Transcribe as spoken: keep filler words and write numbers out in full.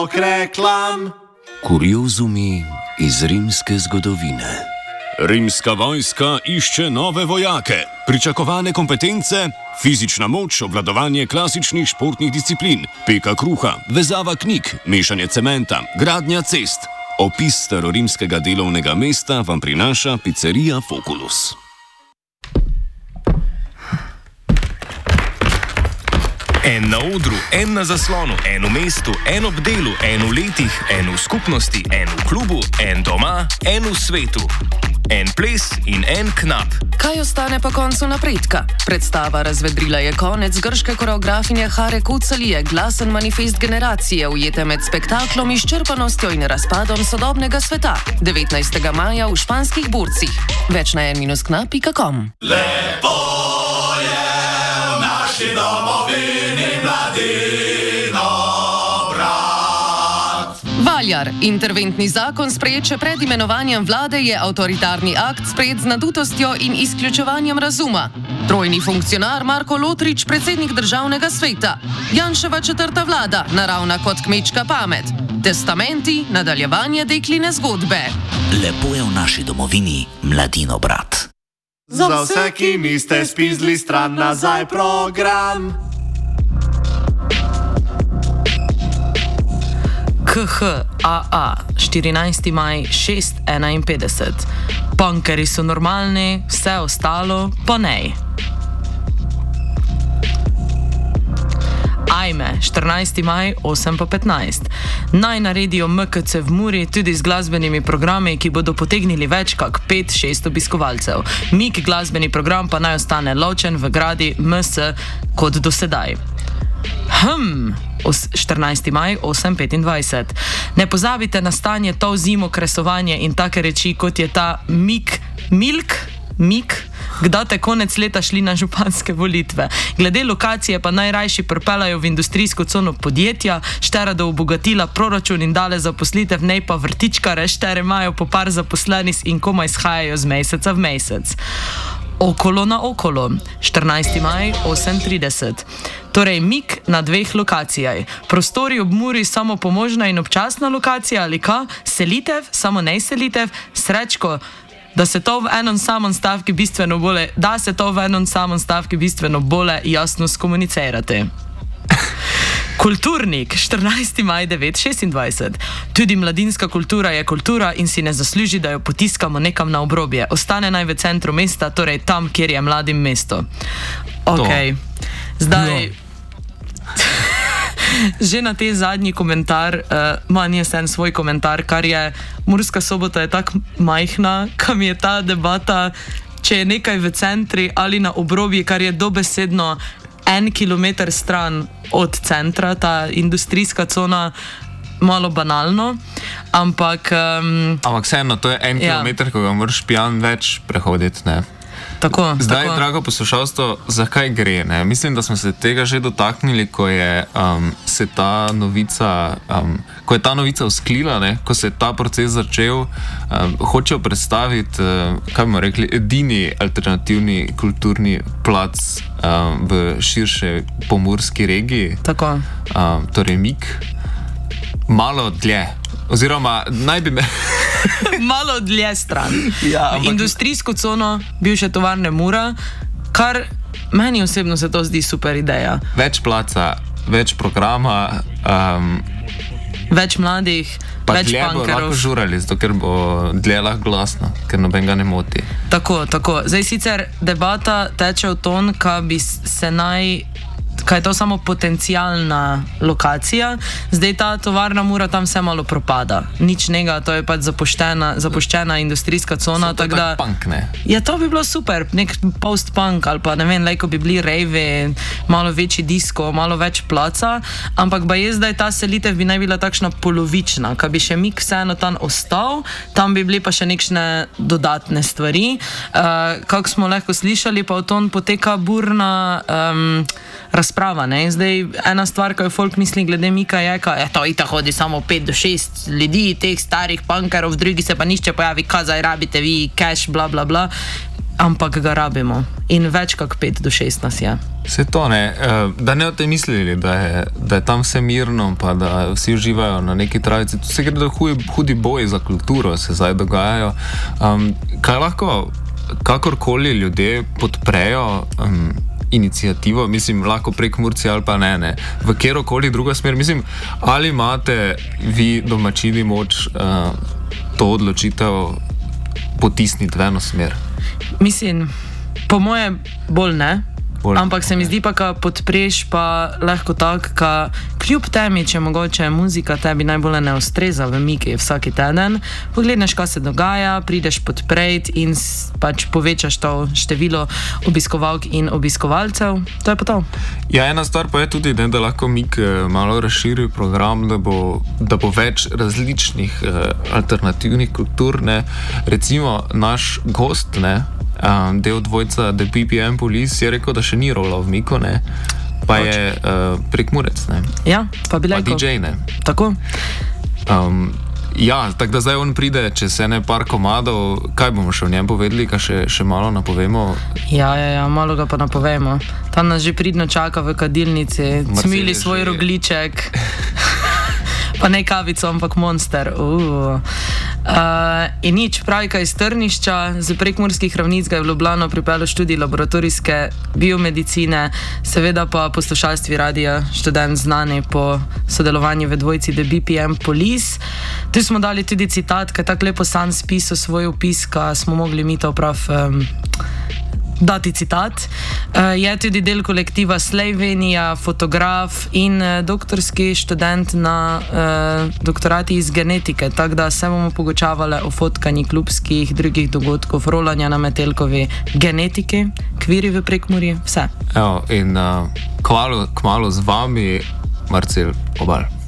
Reklam. Kuriozumi iz rimske zgodovine. Rimska vojska išče nove vojake, pričakovane kompetence, fizična moč, obvladovanje klasičnih športnih disciplin, peka kruha, vezava knjig, mešanje cementa, gradnja cest. Opis starorimskega delovnega mesta vam prinaša pizzerija Foculus. En na odru, en na zaslonu, en v mestu, en ob delu, en v letih, en v skupnosti, en v klubu, en doma, en v svetu. En ples in en knap. Kaj ostane po koncu napredka? Predstava razvedrila je konec grške koreografinje Hare Kucalije, glasen manifest generacije, ujete med spektaklom, izčrpanostjo in razpadom sodobnega sveta. devetnajstega maja v španskih Burcih. Več na en minus knap pika com. Lepo je v naši domovini mladino brat. Valjar. Interventni zakon sprejet še pred imenovanjem vlade je avtoritarni akt sprejet z nadutostjo in izključevanjem razuma. Trojni funkcionar Marko Lotrič, predsednik državnega sveta. Janševa četrta vlada, naravna kot kmečka pamet. Testamenti, nadaljevanje dekline zgodbe. Lepo je v naši domovini mladino brat. Za vse, ki niste spizli stran nazaj program. K H A A, štirinajsti maj, šest enainpetdeset. Punkeri so normalni, vse ostalo pa nej. Ajme, štirinajsti maj, osem pa petnajst. Naj naredijo M K C v Muri tudi z glasbenimi programi, ki bodo potegnili več kak pet šest obiskovalcev. Mik glasbeni program pa naj ostane ločen v gradi M S kot do sedaj. Hm, štirinajsti maj, osem petindvajset. Ne pozabite na stanje to zimo, kresovanje in take reči, kot je ta Mik, Milk, Mik, kdaj te konec leta šli na županske volitve. Glede lokacije pa najrajši pripeljajo v industrijsko cono podjetja, štera da obogatila proračun in dale zaposlitev, nej pa vrtičkare, štere imajo po par zaposlenih in komaj shajajo z meseca v mesec. Okolo na okolo, štirinajsti maj, osem trideset. Torej, Mik na dveh lokacijah. Prostori ob Muri samo pomožna in občasna lokacija ali ka? Selitev, samo nej selitev, srečko, da se to v enom samom stavki bistveno bolje, da se to v enom samom stavki bistveno bolje jasno skomunicirate. Kulturnik, štirinajsti maj, devet šestindvajset. Tudi mladinska kultura je kultura in si ne zasluži, da jo potiskamo nekam na obrobje. Ostane naj v centru mesta, torej tam, kjer je mladim mesto. Ok, zdaj... No. Že na te zadnji komentar, uh, manj je sen svoj komentar, kar je, Murska Sobota je tako majhna, kam je ta debata, če je nekaj v centri ali na obrobji, kar je dobesedno en kilometer stran od centra, ta industrijska cona, malo banalno, ampak... Um, ampak vseeno, to je en ja. kilometer, ko ga moraš pijan več prehoditi, ne? Tako, Zdaj, tako. drago poslušalstvo, zakaj gre? Ne? Mislim, da smo se tega že dotaknili, ko je um, se ta novica, um, ko je ta novica vzklila, ne? Ko se je ta proces začel, um, hočejo predstaviti, um, kaj bomo rekli, edini alternativni kulturni plac um, v širše pomurski regiji. Tako. Um, torej Mik, malo dlje. Oziroma, naj bi me... malo dlje stran. Ja, ampak... Industrijsko cono, bivše tovarne Mura, kar meni osebno se to zdi super ideja. Več placa, več programa, um, več mladih, pa več dlje bo lahko žurali, zato ker bo dlje lahko glasno, ker noben ga ne moti. Tako, tako. Zdaj sicer debata teče v ton, kaj bi se naj... kaj je to samo potencialna lokacija. Zdaj ta tovarna Mura tam vse malo propada. Nič njega, to je pač zapuščena, zapuščena industrijska cona. To je tak punk, ne? Ja, to bi bilo super. Nek post-punk ali pa ne vem, lejko bi bili rejvi, malo večji disko, malo več placa, ampak ba je zdaj ta selitev bi naj bila takšna polovična, ka bi še Mik vseeno tam ostal, tam bi bili pa še nekšne dodatne stvari. Uh, kako smo lahko slišali, pa v ton poteka burna um, razprava, ne? Zdaj, ena stvar, ko je folk misli glede Mika je, ka je to itak hodi samo pet do šest ljudi, teh starih punkerov, v drugi se pa nišče pojavi, kaj zdaj rabite vi, cash, bla bla bla, ampak ga rabimo. in več kot pet do šest nas je. Vse to ne, da ne o tem mislili, da je, da je tam vse mirno, pa da vsi uživajo na neki tradiciji. Tu se gre, da hudi, hudi boji za kulturo se zdaj dogajajo. Um, kaj lahko kakorkoli ljudje podprejo um, inicijativo, mislim, lahko prek Murci ali pa ne, ne, v kjerokoli druga smer, mislim, ali imate vi domačini moč uh, to odločitev potisniti v eno smer? Mislim, po moje bolj ne. Bolj, Ampak se mi zdi pa, ko podpreš pa lahko tako, ka kljub temi, če mogoče muzika tebi najbolj ne ustreza v Miki vsaki teden, pogledaš, kaj se dogaja, prideš podpreti in pač povečaš to število obiskovalk in obiskovalcev. To je pa to. Ja, ena stvar pa je tudi, ne, da lahko Mik malo razširi program, da bo, da bo več različnih eh, alternativnih kultur, ne. Recimo naš gost, ne, Um, del dvojca The B P M Police je rekel, da še ni rolal v Miku, ne? Pa Oč. je uh, prek Murec, ne? Ja, pa bi lahko. Pa D J, ne? Tako. Um, ja, tako da zdaj on pride čez ene par komadov. Kaj bomo še o njem povedali, kaj še, še malo napovemo? Ja, ja, ja, malo ga pa napovemo. Tam nas že pridno čaka v kadilnici, cmili svoj že... rogliček. Pa ne kavico, ampak Monster. Uh. Uh, in nič, pravi kaj iz Trnišča, z prekmurskih ravnic ga je v Ljubljano pripeljal študij laboratorijske biomedicine, seveda pa poslušalstvi radija študent znani po sodelovanju v dvojci The B P M Police. Tu smo dali tudi citat, kaj tako lepo sam spisal svoj opis, ka smo mogli mi to prav um, dati citat. Uh, je tudi del kolektiva Slovenija, fotograf in uh, doktorski študent na uh, doktorati iz genetike, tako da se bomo pogočavali o fotkanji klubskih drugih dogodkov, rolanja na Metelkovi, genetiki, kviri v Prekmurju, vse. Evo, in uh, kmalo, kmalo z vami Marcel Obal.